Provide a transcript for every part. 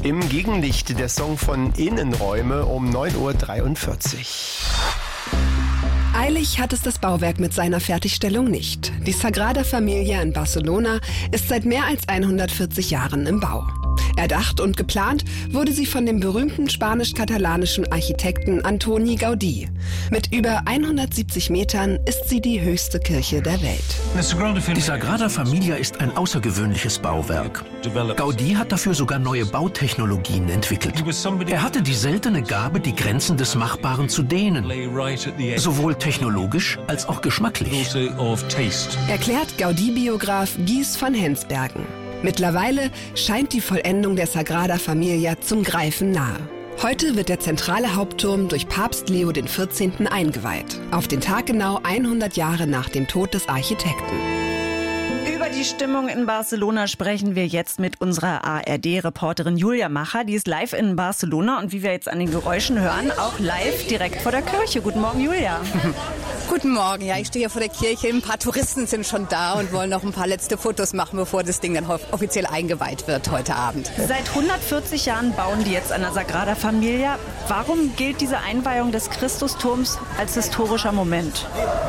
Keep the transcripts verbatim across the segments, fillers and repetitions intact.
Im Gegenlicht der Song von Innenräume um neun Uhr dreiundvierzig. Eilig hat es das Bauwerk mit seiner Fertigstellung nicht. Die Sagrada Familia in Barcelona ist seit mehr als hundertvierzig Jahren im Bau. Erdacht und geplant wurde sie von dem berühmten spanisch-katalanischen Architekten Antoni Gaudí. Mit über hundertsiebzig Metern ist sie die höchste Kirche der Welt. Die Sagrada Familia ist ein außergewöhnliches Bauwerk. Gaudí hat dafür sogar neue Bautechnologien entwickelt. Er hatte die seltene Gabe, die Grenzen des Machbaren zu dehnen, sowohl technologisch als auch geschmacklich. Erklärt Gaudí-Biograf Gies van Hensbergen. Mittlerweile scheint die Vollendung der Sagrada Familia zum Greifen nahe. Heute wird der zentrale Hauptturm durch Papst Leo der vierzehnte. eingeweiht. Auf den Tag genau hundert Jahre nach dem Tod des Architekten. Über die Stimmung in Barcelona sprechen wir jetzt mit unserer A R D-Reporterin Julia Macher. Die ist live in Barcelona und wie wir jetzt an den Geräuschen hören, auch live direkt vor der Kirche. Guten Morgen, Julia. Guten Morgen. Ja, ich stehe hier vor der Kirche. Ein paar Touristen sind schon da und wollen noch ein paar letzte Fotos machen, bevor das Ding dann offiziell eingeweiht wird heute Abend. Seit hundertvierzig Jahren bauen die jetzt an der Sagrada Familia. Warum gilt diese Einweihung des Christusturms als historischer Moment?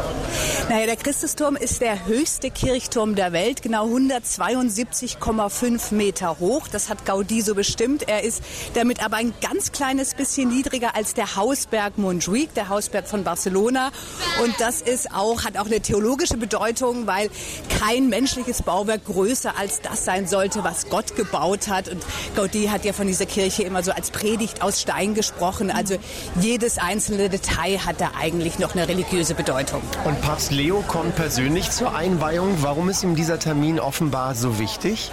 Naja, der Christusturm ist der höchste Kirchturm der Welt, genau hundertzweiundsiebzig Komma fünf Meter hoch. Das hat Gaudí so bestimmt. Er ist damit aber ein ganz kleines bisschen niedriger als der Hausberg Montjuïc, der Hausberg von Barcelona. Und das ist auch, hat auch eine theologische Bedeutung, weil kein menschliches Bauwerk größer als das sein sollte, was Gott gebaut hat. Und Gaudí hat ja von dieser Kirche immer so als Predigt aus Stein gesprochen. Also jedes einzelne Detail hat da eigentlich noch eine religiöse Bedeutung. Und Papst Leo kommt persönlich zur Einweihung. Warum ist ihm dieser Termin offenbar so wichtig?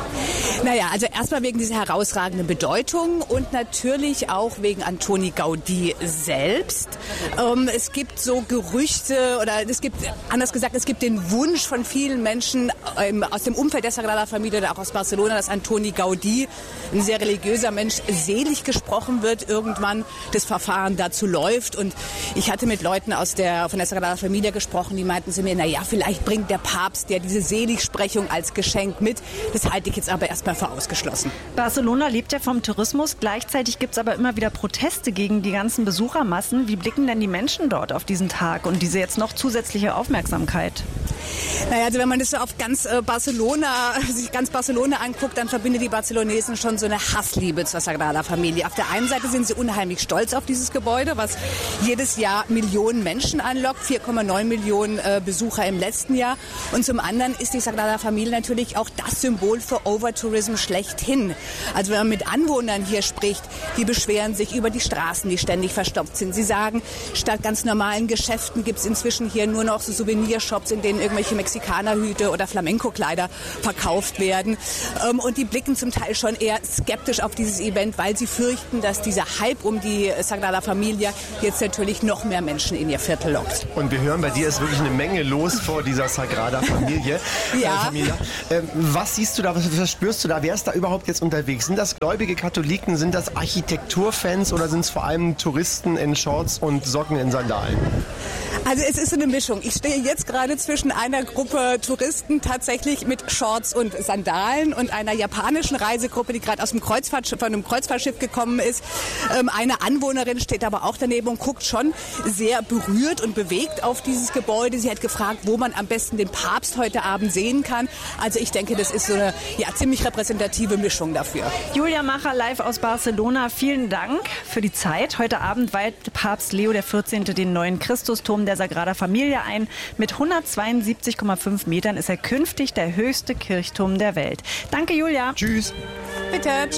Naja, also erstmal wegen dieser herausragenden Bedeutung und natürlich auch wegen Antoni Gaudí selbst. Ähm, es gibt so Gerüchte oder es gibt, anders gesagt, es gibt den Wunsch von vielen Menschen ähm, aus dem Umfeld der Sagrada Familia oder auch aus Barcelona, dass Antoni Gaudí, ein sehr religiöser Mensch, selig gesprochen wird, irgendwann das Verfahren dazu läuft. Und ich hatte mit Leuten aus der, von der Sagrada Familia gesprochen, die meinten zu mir, na ja, vielleicht bringt der Papst ja diese Seligsprechung als Geschenk mit. Das halte ich jetzt aber erstmal für ausgeschlossen. Barcelona lebt ja vom Tourismus. Gleichzeitig gibt es aber immer wieder Proteste gegen die ganzen Besuchermassen. Wie blicken denn die Menschen dort auf diesen Tag und diese jetzt noch zusätzliche Aufmerksamkeit? Naja, also wenn man das so auf ganz äh, Barcelona, sich ganz Barcelona anguckt, dann verbindet die Barcelonesen schon so eine Hassliebe zur Sagrada Familia. Auf der einen Seite sind sie unheimlich stolz auf dieses Gebäude, was jedes Jahr Millionen Menschen anlockt, vier Komma neun Millionen äh, Besucher im letzten Jahr. Und zum anderen ist die Sagrada Familia natürlich auch das Symbol für Overtourism schlechthin. Also wenn man mit Anwohnern hier spricht, die beschweren sich über die Straßen, die ständig verstopft sind. Sie sagen, statt ganz normalen Geschäften gibt es inzwischen hier nur noch so Souvenirshops, in denen irgendwelche Mexikanerhüte oder Flamenco-Kleider verkauft werden. Und die blicken zum Teil schon eher skeptisch auf dieses Event, weil sie fürchten, dass dieser Hype um die Sagrada Familia jetzt natürlich noch mehr Menschen in ihr Viertel lockt. Und wir hören, bei dir ist wirklich eine Menge los vor dieser Sagrada Familie. Ja. Äh, Familia. Ähm, was siehst du da, was, was spürst du da? Wer ist da überhaupt jetzt unterwegs? Sind das gläubige Katholiken, sind das Architekturfans oder sind es vor allem Touristen in Shorts und Socken in Sandalen? Also es ist so eine Mischung. Ich stehe jetzt gerade zwischen einer Gruppe Touristen tatsächlich mit Shorts und Sandalen und einer japanischen Reisegruppe, die gerade aus dem Kreuzfahrtschiff, von einem Kreuzfahrtschiff gekommen ist. Ähm, eine Anwohnerin steht aber auch daneben und guckt schon sehr berührt und bewegt auf dieses Gebäude. Sie hat gefragt, wo man am besten den Papst heute Abend sehen kann. Also ich denke, das ist so eine ja, ziemlich repräsentative Mischung dafür. Julia Macher live aus Barcelona. Vielen Dank für die Zeit. Heute Abend weiht Papst Leo der vierzehnte. den neuen Christusturm der Sagrada Familia ein. Mit hundertzweiundsiebzig Komma fünf Metern ist er künftig der höchste Kirchturm der Welt. Danke, Julia. Tschüss. Bitte.